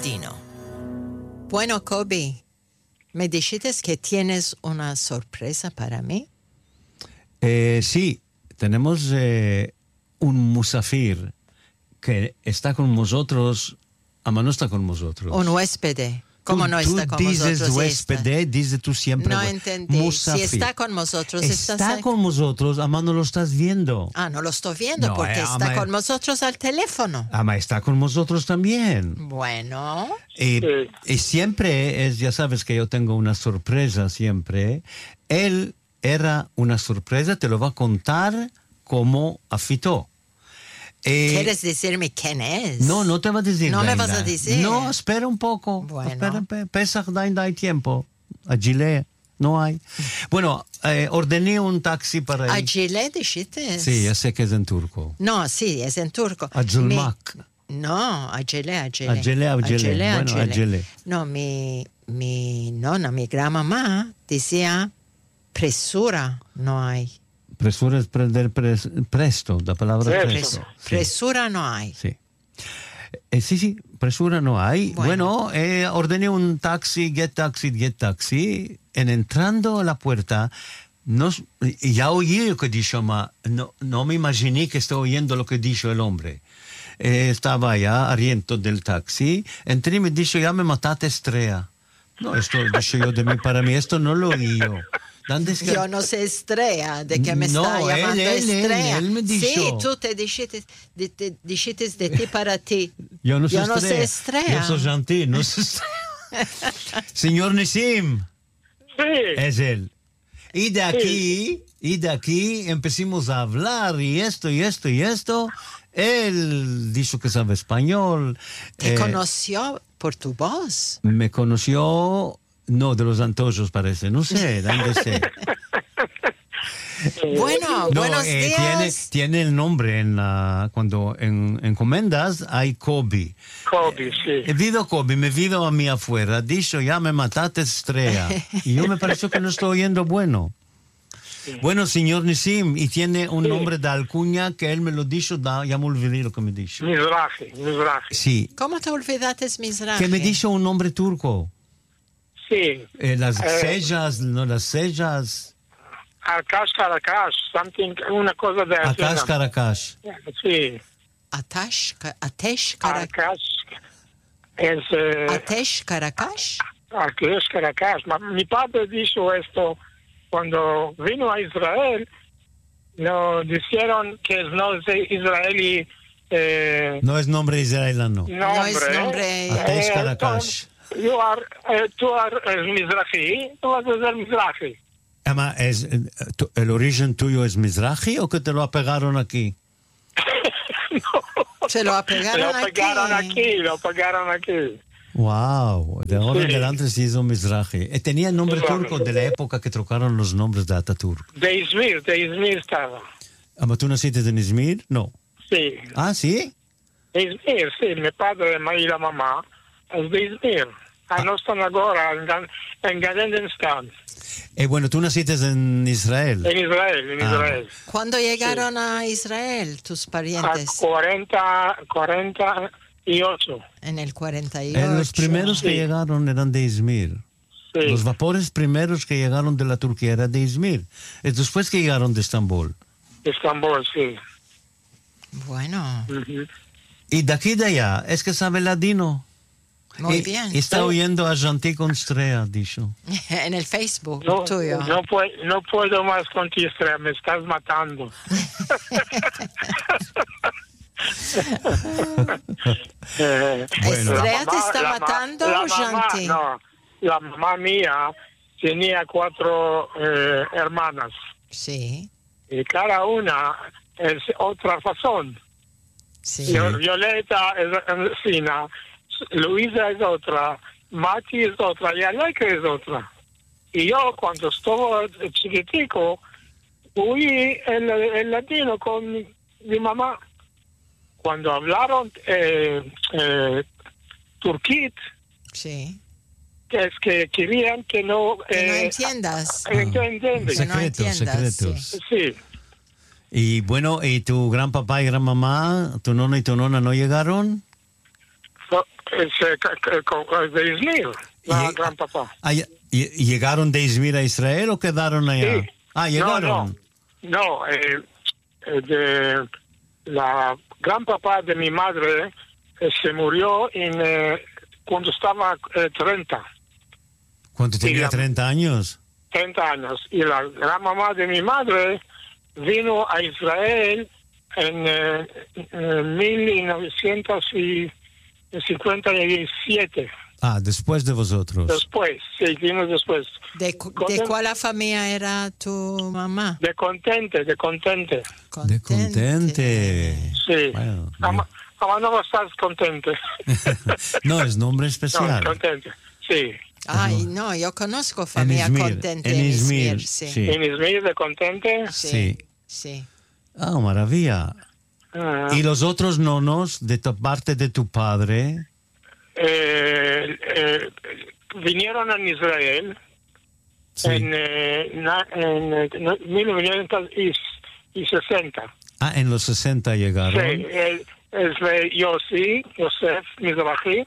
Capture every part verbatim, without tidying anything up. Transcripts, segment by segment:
latino. Bueno, Kobe, ¿me dijiste que tienes una sorpresa para mí? Eh, sí, tenemos eh, un musafir que está con nosotros, ama no está con nosotros. Un huésped. ¿Cómo tú, no está con tú dices nosotros? huésped, dices tú siempre. No hue- entendí. musafir. Si está con nosotros, está estás con nosotros, ama no lo estás viendo. Ah, no lo estoy viendo No, porque eh, está ama- con nosotros al teléfono. Ama está con nosotros también. Bueno, Y, Sí. y siempre es, ya sabes que yo tengo una sorpresa siempre. Él era una sorpresa, te lo va a contar como afitó. Eh, ¿quieres decirme quién es? No, no te va a decir. No me Dainda. vas a decir. No, espera un poco. Bueno. Espera, pe- Pesach Dainda hay tiempo. A Gilea no hay. Bueno, eh, ordené un taxi para ¿A ir. Gile dijiste? Sí, ya sé que es en turco. No, sí, es en turco. A Zulmak. Mi- No, a Gile, a Gile. A Gile, a Gile. Bueno, a Gile. No, mi, mi nonna, mi gran mamá decía presura no hay. Presura es prender pres- presto, la palabra Presto. presto. Pres- Sí. Presura no hay. Sí. Eh, sí, sí, presura no hay. Bueno. Bueno, eh, ordené un taxi, get taxi, get taxi. En entrando a la puerta, no, ya oí lo que dijo, ma no, no me imaginé que estaba oyendo lo que dijo el hombre. Eh, estaba allá, arriento del taxi. Entré y me dijo, ya me mataste, estrella. No, esto dije yo de mí para mí, esto no lo oí yo. ¿Dónde es que- Yo no sé Estrella, de que me No, está él, llamando él, él, Estrella. él me dijo. Sí, tú te dijiste de, te dijiste de ti para ti. Yo no, Yo no soy sé estrella. Estrella. Yo soy gentil, no soy estrella. Señor Nissim, Sí. es él. Y de aquí, y de aquí empezamos a hablar y esto, y esto, y esto. Él dijo que sabe español. Te Eh, conoció por tu voz. Me conoció, no, de los Antojos parece, no sé, ¿dónde sé? Bueno, No, buenos eh, días. tiene, tiene el nombre en la, cuando en encomendas hay Kobe. Kobe, sí. He visto Kobe, me visto a mí afuera, dicho, ya me mataste estrella. Y yo me pareció que no estoy oyendo bueno. Bueno, señor Nissim, y tiene un Sí. nombre de alcuña que él me lo dijo, da, ya me olvidé lo que me dijo. Mizrahi, Mizrahi. Sí, ¿Cómo te olvidaste, Mizrahi? que me dijo un nombre turco. Sí. Eh, las Eh. sellas, no las sellas, Arkash Karakash, something, una cosa de Akash Karakash. Sí. Atash, Ka- Atesh, Karakash. Arkash es eh, Atesh, Karakash. Arkash Karakash. Ma- Mi padre dijo esto cuando vino a Israel. Nos dijeron que no es de israelí eh, No es nombre israelano. nombre. No es nombre. Atesh Eh, Karakash. You are, eh, tú eres Mizrahi, tú vas a ser Mizrahi. Ama, es, eh, tu- ¿el origen tuyo es Mizrahi o que te lo apegaron aquí? Se lo apegaron Lo pegaron aquí. aquí, lo pegaron aquí. Wow, de ahora en Sí. adelante se hizo Mizrahi. Eh, Tenía el nombre Sí. turco de la época que trocaron los nombres de Ataturk. De Izmir, de Izmir estaba. Ama, ¿tú naciste en Izmir? No. Sí, Ah, ¿sí? de Izmir, sí. Mi padre y la mamá es de Izmir. Ah, no están ahora en, Gan- en Gadendenstan, Eh, bueno, tú naciste en Israel. en Israel, en Ah. Israel. ¿Cuándo llegaron a Israel tus A parientes? cuarenta, cuarenta y ocho. En el cuarenta y ocho. Eh, los primeros que Sí. llegaron eran de Izmir. Sí. Los vapores primeros que llegaron de la Turquía eran de Izmir. Es después que llegaron de Estambul. Estambul, sí. Bueno, Ujú. Y de aquí y de allá, es que sabe ladino. muy Y- bien. y está oyendo a Janti con estrella, dicho. En el Facebook No, tuyo. no, puedo, no puedo más con ti, Estrella, me estás matando. Eh, Bueno. la ¿Estrella te está la ma- matando la o mamá- Janti? No, la mamá mía tenía cuatro eh, hermanas Sí, y cada una es otra razón. sí. Yo- Violeta es Encina, Luisa es otra, Mati es otra y Aleca es otra. Y yo cuando estuve chiquitico, oí el, el latino con mi, mi mamá. Cuando hablaron eh, eh, turquit, Sí. que es que querían que no... Que no eh, entiendas. eh, que entiendes. Que no Secretos, entiendas, secretos. Sí, Y bueno, ¿y tu gran papá y gran mamá, tu nona y tu nona no llegaron? So- es eh, de Izmir, la Y- gran papá. Ah, ya- y- y ¿Llegaron de Izmir a Israel o quedaron allá? Sí. Ah, llegaron. No, no, no eh, eh, de la gran papá de mi madre eh, se murió en, eh, cuando estaba eh, treinta, ¿Cuánto tenía? la- ¿treinta años? treinta años. Y la gran mamá de mi madre vino a Israel en, eh, en mil novecientos cincuenta y siete. Ah, después de vosotros. Después, sí, vino después. ¿De, cu- Con- de cuál familia era tu mamá? De Contente, de Contente. De contente. Sí. Bueno, Ama, ama no estás contente. no, es nombre No, especial. Contente. Sí. Ay, no, yo conozco En familia Izmir, contente en en Izmir, Izmir, sí. sí. En Izmir de Contente. Sí, Sí. sí. Ah, maravilla. ah, ¿Y los otros nonos de tu parte de tu padre? eh, eh, vinieron en Israel Sí. en, eh, na- en eh, no- mil novecientos sesenta. Ah, en los sesenta llegaron. Sí, eh, es de Yossi, Yosef Mizrahi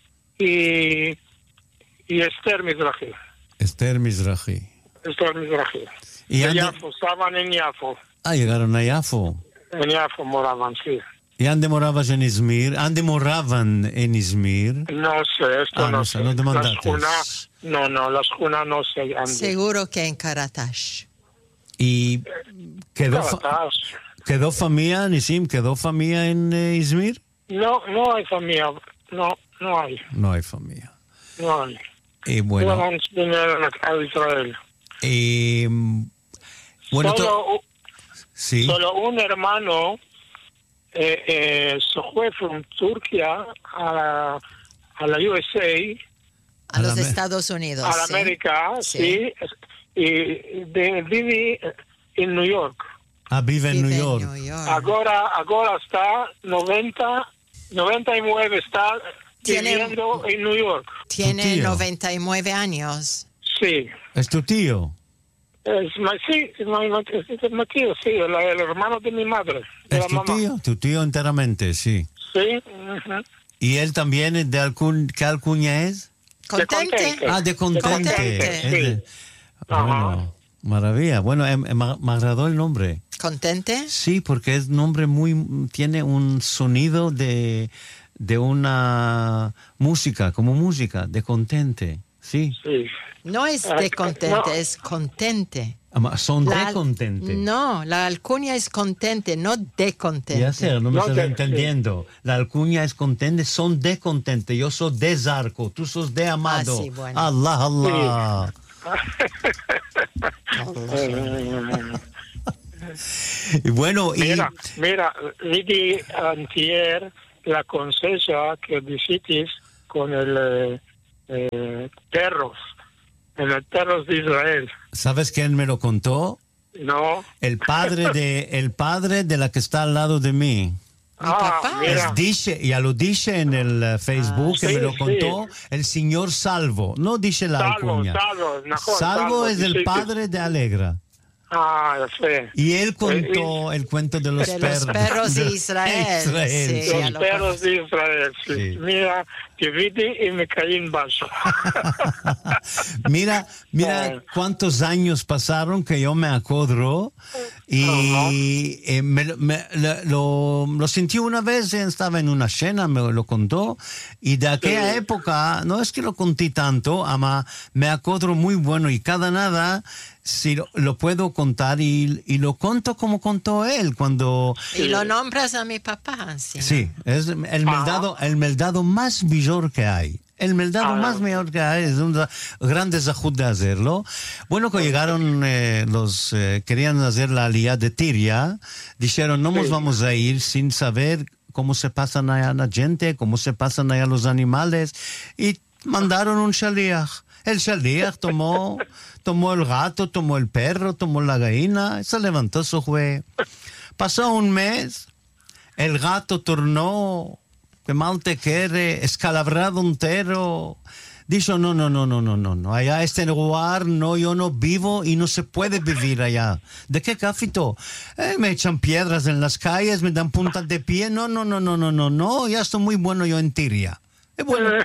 y, y Esther Mizrahi. Esther Mizrahi. Esther Mizrahi. Y De han de- Yafo, estaban en Yafo. Ah, llegaron a Yafo. En Yafo moraban, sí. ¿Y dónde morabas en Izmir? ¿Dónde moraban en Izmir? No sé, esto Ah, no, no sé. sé, no te Las mandaste. Juna- no, no, las Juna no sé. Andy. Seguro que en Karatash. ¿Y quedó, fa- Caracas. quedó familia, Nisim, quedó familia en eh, Izmir? No, no hay familia. No, no hay. No hay familia. No hay. Y bueno, Todos vinieron a a Israel. y, mm, bueno, to- solo, u- sí. solo un hermano eh, eh, se fue from Turquía a la, a la U S A, A, A los la me- Estados Unidos. a la ¿sí? América, Sí. sí, y de, vive en New York. Ah, vive en Vive New York. New York. Ahora, ahora está noventa, noventa y nueve está Tiene- viviendo en New York. Tiene Tu tío. noventa y nueve años. Sí. ¿Es tu tío? Es, ma- sí, es ma- ma- es- es mi tío, sí, el, el hermano de mi madre, de ¿Es la tu mamá. tío? Tu tío enteramente, sí. Sí, ujú. ¿Y él también es de alcún, qué alcuña es? ¿Contente? Contente. Ah, de contente. Contente, Es de- sí. Bueno, maravilla. Bueno, em- em- me agradó el nombre. ¿Contente? Sí, porque es nombre muy, tiene un sonido de, de una música, como música, de contente. Sí. Sí. No es Ah, de contente, no. es contente. Ama- Son La- de contente. No, la alcuña es contente, no de contente. Ya sé, no me No estás te- entendiendo. La alcuña es contente, son de contente. Yo soy de Zarco, tú sos de Amado. Ah, sí, bueno. Allah, Allah. Y bueno, y Mira, mira, vidi antier la conseja que visitis con el eh, eh, perros, en el perros de Israel, ¿sabes quién me lo contó? ¿no? El padre de, el padre de la que está al lado de mí. Ah, papá. mira, Es dice, ya lo dice en el eh, Facebook, Ah, que me sí, lo sí. contó el señor Salvo. No dice la Salvo, alcuña. Salvo, mejor, Salvo Salvo, es el sí, sí. padre de Alegra. Ah, sí. Y él contó el cuento de los De perros. los perros de Israel. Israel, Sí, sí. ya Los lo perros de Israel, sí. Sí. Mira, que vidi y me caí en vaso. Mira, mira Ah. cuántos años pasaron que yo me acordro y eh, me, lo- me- lo, lo sentí una vez, eh, estaba en una cena, me lo contó y de aquella Sí. época, no es que lo conté tanto, ama, me acordro muy bueno y cada nada si lo, lo puedo contar y, y lo conto como contó él cuando... Y lo nombras a mi papá, sí. ¿no? Sí, es el meldado, el meldado más mayor que hay. El meldado Ah. más mayor que hay es un da- gran desajud de hacerlo. Bueno, que llegaron eh, los, eh, querían hacer la aliyá de Tiria, dijeron, no nos Sí. vamos a ir sin saber cómo se pasan allá la gente, cómo se pasan allá los animales, y mandaron un shaliach. El shaliach tomó, tomó el gato, tomó el perro, tomó la gallina, y se levantó, se fue. Pasó un mes, el gato tornó, que mal te quiere, escalabrado entero. Dijo, no, no, no, no, no, no, no, allá este lugar, no, yo no vivo y no se puede vivir allá. ¿De qué cafito? Eh, me echan piedras en las calles, me dan puntas de pie, no, no, no, no, no, no, no, ya estoy muy bueno yo en Tiria. Y bueno,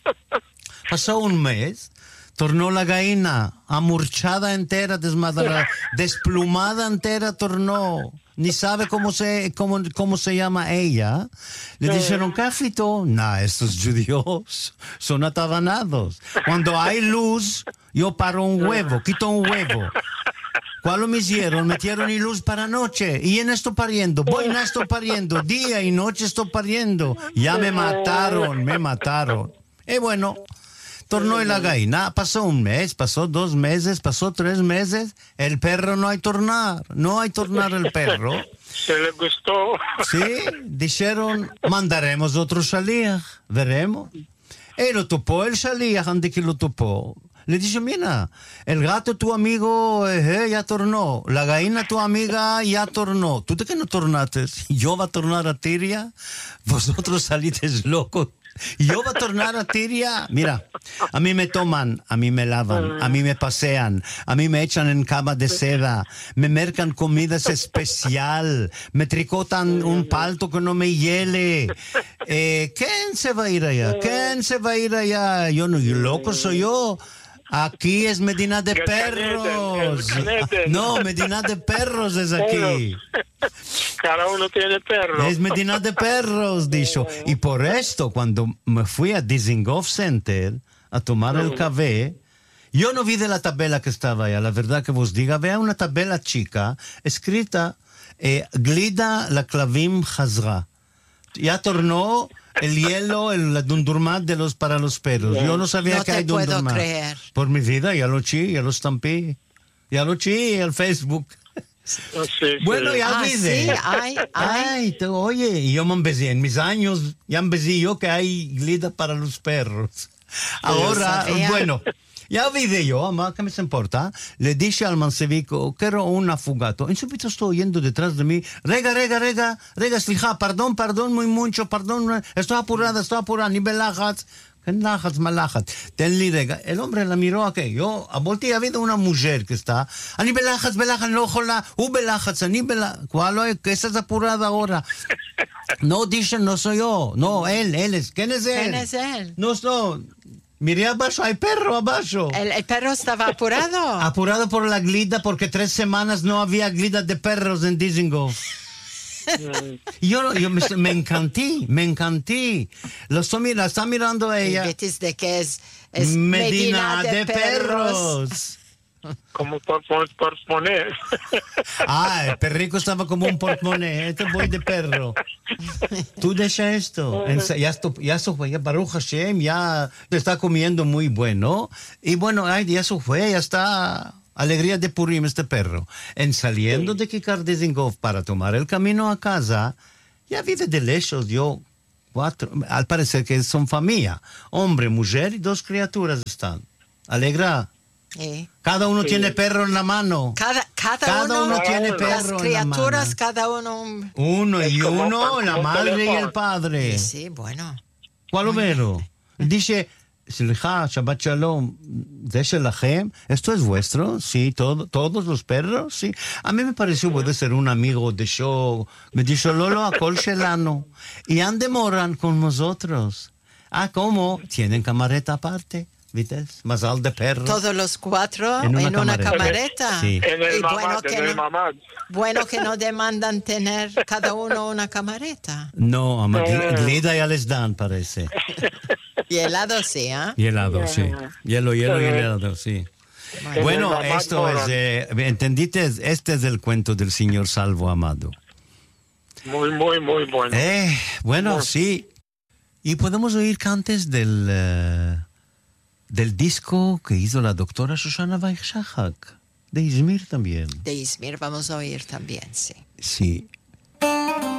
pasó un mes, tornó la gallina, amurchada entera, desmadrada, desplumada entera, tornó. Ni sabe cómo se, cómo, cómo se llama ella. Le dijeron, ¿qué afitó? Nah, estos judíos son atabanados. Cuando hay luz, yo paro un huevo, quito un huevo. ¿Cuál lo me hicieron? Metieron y luz para noche. Y en esto pariendo, voy en esto pariendo, día y noche estoy pariendo. Ya me mataron, me mataron. Y bueno, tornó en la gallina, pasó un mes, pasó dos meses, pasó tres meses, el perro no hay tornar, no hay tornar el perro. Se le gustó. Sí, dijeron, mandaremos otro shaliach, veremos. Y lo topó el shaliach, antes que lo topó. Le dice, mira, el gato tu amigo eh, ya tornó, la gallina tu amiga ya tornó. ¿Tú de qué no tornaste? ¿Yo va a tornar a Tiria? Vosotros salisteis locos. Yo va a tornar a Tiria. Mira, a mí me toman, a mí me lavan, a mí me pasean, a mí me echan en cama de seda, me mercan comidas especial, me tricotan un palto que no me hiele. Eh, ¿Quién se va a ir allá? ¿Quién se va a ir allá? Yo no, yo loco soy yo. Aquí es Medina de Perros. No, Medina de Perros es aquí. Cada uno tiene perro. Es Medina de Perros, dicho. Y por esto, cuando me fui a Dizengoff Center a tomar el café, yo no vi de la tabela que estaba allá. La verdad que vos diga, vea una tabela chica escrita, eh, Glida la clavim Hazra. Ya tornó el hielo, el dundurmat de los para los perros. Yo no sabía no que te hay puedo dundurmat. creer. Por mi vida, ya lo chi, ya lo estampé. Ya lo chi al Facebook. Sí, sí. Bueno, ya Ah, olvidé. sí, ay, ay. Ay, te- oye, y yo me empecé, en mis años, ya empecé yo que hay glida para los perros. Ahora, sabía. bueno, ya olvidé yo, mamá, ¿qué me se importa? Le dije al mansevico, quiero un afugato. En súbito estoy oyendo detrás de mí, rega, rega, rega, rega, slija, perdón, perdón, muy mucho, perdón, estoy apurada, estoy apurada, ni belajats. ¿Qué lajats, malajats? Tenli rega. El hombre la miró a que yo, a voltear, ha habido una mujer que está, ani belajats, belajats, no jola, u belajats, ani belajats, ¿cuál es? ¿Qué estás apurada ahora? No, dicen, no soy yo, no, él, él es, ¿quién es él? ¿Quién es él? No, no, miré abajo, hay perro abajo. ¿El, el perro estaba apurado? Apurado por la glida porque tres semanas no había glida de perros en Dizengoff. Y yo, yo me, me encanté, me encanté. Lo estoy mira, está mirando a ella. ¿Ves de qué es? Es Medina, de, perros. Como por, por, por poner. Ah, el perrico estaba como un portmonee. Este voy de perro. Tú deja esto. En se- Ya esto, ya eso fue, ya Baruch Hashem, ya está comiendo muy bueno. Y bueno, ay, ya eso fue, ya está. Alegría de Purim este perro. En saliendo de Kikar Dizengoff para tomar el camino a casa, ya vive de lejos, yo, cuatro, al parecer que son familia. Hombre, mujer y dos criaturas están. Alegra. Eh, Cada uno Sí. tiene perro en la mano. Cada, cada, Cada uno tiene las perro en la criaturas, mano. cada uno. un- Uno y Es como uno, por- la como madre y teléfono. el padre. Sí, bueno. ¿Cuál número? Dice, Slicha, Shabbat Shalom, de Shelachem, ¿esto es vuestro? Sí, todo, todos los perros, sí. A mí me pareció puede ser un amigo de show. Me dijo, Lolo, a Kol Shelano. Y ande moran con nosotros. Ah, ¿cómo? Tienen camareta aparte, ¿viste? Mazal de perro. Todos los cuatro En en una una, camareta. camareta. Sí. En el Y mamá, bueno en que, el no, mamá. bueno que no demandan tener cada uno una camareta. No, a Mag- Eh. Glida ya les dan, parece. Y helado sí, ¿ah? Y helado, sí. Hielo, hielo y Eh. helado, sí. Bueno, Bueno, En el mamá esto es, moran. eh, ¿entendiste? Este es el cuento del señor Salvo Amado. Muy, muy, muy bueno. Eh, bueno, Bueno. sí. Y podemos oír cantes del, eh, del disco que hizo la doctora Shoshana Weich-Shahak, de Izmir también. de Izmir vamos a oír también, sí. Sí.